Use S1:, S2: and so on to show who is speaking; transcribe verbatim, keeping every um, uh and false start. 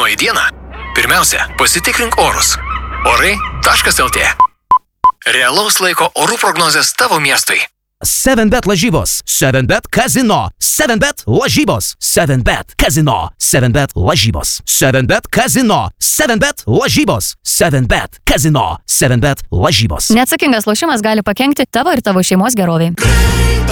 S1: Planuoji dieną? Pirmiausia, pasitikrink orus. Orai taškas el tė. Realaus laiko orų prognozės tavo miestui.
S2: seven bet lažybos, seven bet kazino, seven bet lažybos, seven bet kazino, seven bet lažybos, seven bet kazino, seven bet lažybos, seven bet kazino, seven bet lažybos.
S3: Neatsakingas lošimas gali pakenkti tavo ir tavo šeimos geroviai.